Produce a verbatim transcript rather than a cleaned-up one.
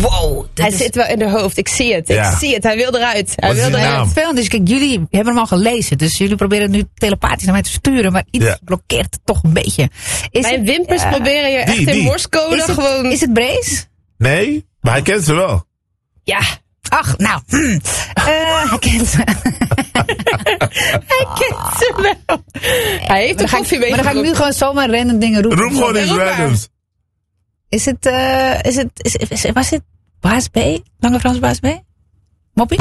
wow. Hij is... zit wel in de hoofd. Ik zie het. Ja. Ik zie het. Hij wil eruit. Hij Wat is wil die eruit. naam? Veel, dus kijk, jullie hebben hem al gelezen. Dus jullie proberen het nu telepathisch naar mij te sturen. Maar iets Ja. blokkeert het toch een beetje. Is Mijn het, wimpers uh, proberen je die, echt in die. morsecode is het, gewoon... Is het Brace? Nee, maar hij kent ze wel. Ja. Ach, nou. Hm. Uh, hij kent ze. Hij kent ze wel. Hij heeft Maar een dan ga koffie ik- Maar dan ga ik nu meegenomen. gewoon zomaar random dingen roepen. Roep gewoon iets roep maar. randoms. Is het, uh, is het, is, is, was het Baas B? Lange Frans Baas B?